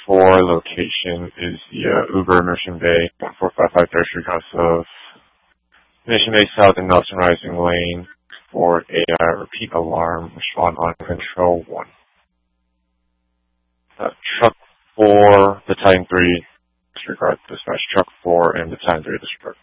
4 location is the Uber Mission Bay 1455 3rd Street of Mission Bay South and Nelson Rising Lane. Ford AI repeat alarm, respond on control 1. Truck 4, Battalion 3, disregard dispatch. Truck 4 and Battalion 3, disregard.